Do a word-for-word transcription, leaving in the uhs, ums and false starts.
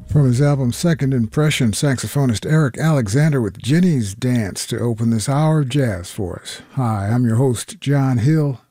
From his album Second Impression, saxophonist Eric Alexander with Jenny's Dance to open this hour of jazz for us. Hi, I'm your host, John Hill.